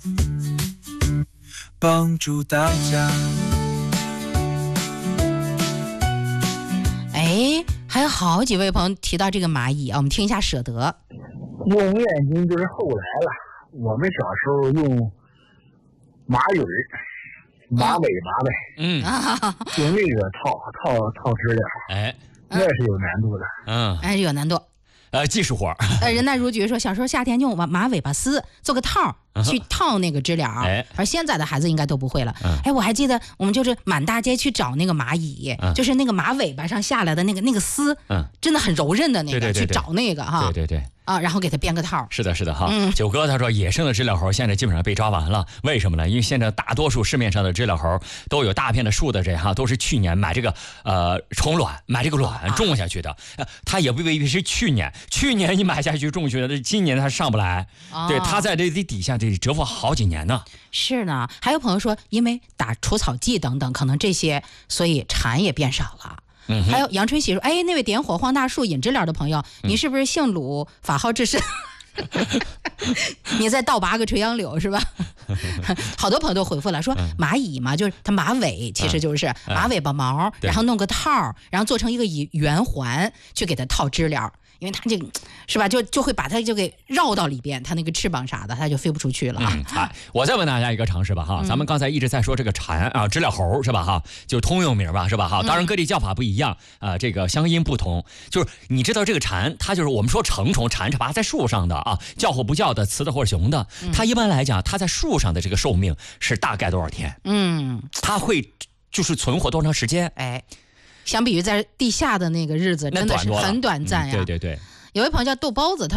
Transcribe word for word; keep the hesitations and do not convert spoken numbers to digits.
帮助大家。 哎，还有好几位朋友提到这个蚂蚁啊，我们听一下舍得。 用眼睛就是后来了，我们小时候用马尾、马尾巴呗， 嗯， 用那个套套套知了， 哎， 那是有难度的。 嗯， 哎，有难度。 呃，技术活。 呃，人大如菊说，小时候夏天用马马尾巴丝做个套去套那个知了， 哎， 而现在的孩子应该都不会了。 嗯、 哎，我还记得我们就是满大街去找那个蚂蚁， 嗯、 就是那个马尾巴上下来的那个那个丝， 嗯， 真的很柔韧的那个， 对对对对去找那个哈， 对对对。 啊，然后给它编个套。 是的，是的哈。 嗯， 九哥他说，野生的知了猴现在基本上被抓完了，为什么呢？因为现在大多数市面上的知了猴都有大片的树的这哈，都是去年买这个呃虫卵，买这个卵种下去的。呃，他也不未必是去年，去年你买下去种去的，今年他上不来。哦、对，他在这这底下得蛰伏好几年呢。 是呢，还有朋友说，因为打除草剂等等，可能这些，所以蝉也变少了。 嗯、 还有杨春喜说，哎，那位点火晃大树引知了的朋友，你是不是姓鲁，法号智深？你再倒拔个垂杨柳是吧？好多朋友都回复了，说蚂蚁嘛，就是它马尾，其实就是马尾巴毛，然后弄个套，然后做成一个圆环，去给它套知了。因为它这个是吧，就就会把它就给绕到里边，它那个翅膀啥的，它就飞不出去了啊。 嗯哎、我再问大家一个常识吧哈，咱们刚才一直在说这个蝉啊，知了猴是吧哈，就通用名吧是吧哈，当然各地叫法不一样啊、呃，这个乡音不同。就是你知道这个蝉，它就是我们说成虫蝉是吧，在树上的啊，叫或不叫的，雌的或者雄的，它一般来讲，它在树上的这个寿命是大概多少天？ 嗯， 它会就是存活多长时间？ 哎。相比于在地下的那个日子，真的是很短暂呀。 嗯、对对对。 有位朋友叫豆包子，他